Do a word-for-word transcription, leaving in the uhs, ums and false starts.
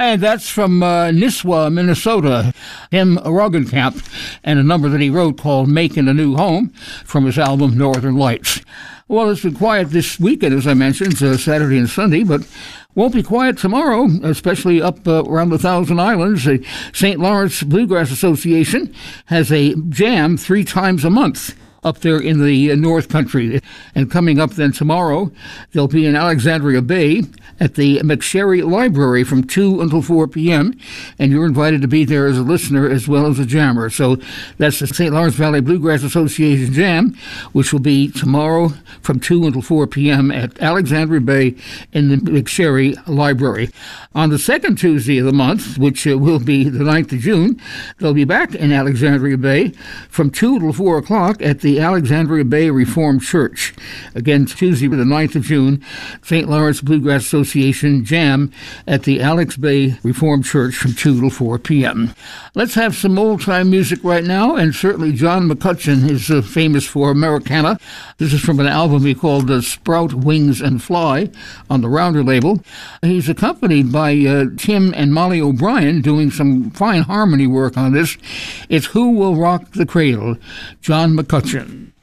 And that's from uh, Nisswa, Minnesota, Tim Roggenkamp, and a number that he wrote called Making a New Home from his album Northern Lights. Well, it's been quiet this weekend, as I mentioned, uh, Saturday and Sunday, but won't be quiet tomorrow, especially up uh, around the Thousand Islands. The Saint Lawrence Bluegrass Association has a jam three times a month up there in the uh, North Country. And coming up then tomorrow, they'll be in Alexandria Bay at the McSherry Library from two until four p.m., and you're invited to be there as a listener as well as a jammer. So that's the Saint Lawrence Valley Bluegrass Association Jam, which will be tomorrow from two until four p.m. at Alexandria Bay in the McSherry Library. On the second Tuesday of the month, which uh, will be the ninth of June, they'll be back in Alexandria Bay from two till four o'clock at the Alexandria Bay Reformed Church. Again, Tuesday, the ninth of June, Saint Lawrence Bluegrass Association Jam at the Alex Bay Reformed Church from two till four p.m. Let's have some old-time music right now, and certainly John McCutcheon is uh, famous for Americana. This is from an album he called uh, Sprout, Wings, and Fly on the Rounder label. He's accompanied by uh, Tim and Molly O'Brien doing some fine harmony work on this. It's Who Will Rock the Cradle, John McCutcheon.